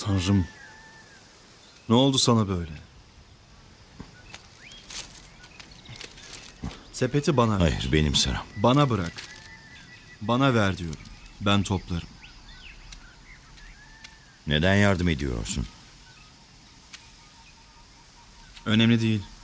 Tanrım. Ne oldu sana böyle? Sepeti bana ver. Hayır, benim sıram. Bana bırak. Bana ver diyorum. Ben toplarım. Neden yardım ediyorsun? Önemli değil.